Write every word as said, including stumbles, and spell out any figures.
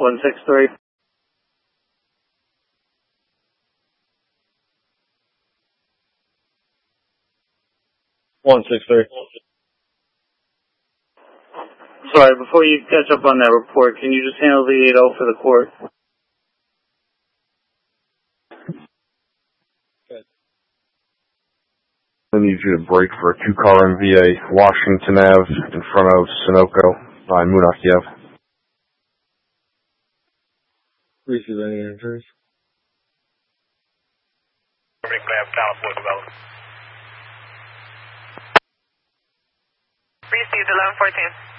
one six three. one six three. Sorry, before you catch up on that report, can you just handle the eight oh for the court? I need you to break for a two-car M V A, Washington Avenue, in front of Sunoco, by Munakiev. Receive any answers? Received eleven fourteen.